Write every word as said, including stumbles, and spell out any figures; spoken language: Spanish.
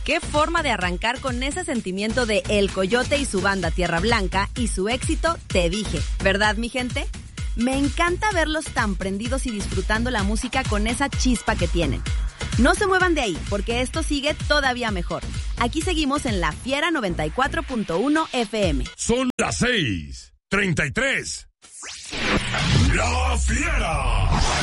Qué forma de arrancar con ese sentimiento de El Coyote y su banda Tierra Blanca y su éxito Te Dije, ¿verdad, mi gente? Me encanta verlos tan prendidos y disfrutando la música con esa chispa que tienen. No se muevan de ahí, porque esto sigue todavía mejor. Aquí seguimos en La Fiera noventa y cuatro punto uno F M. Son las seis treinta y tres. La Fiera.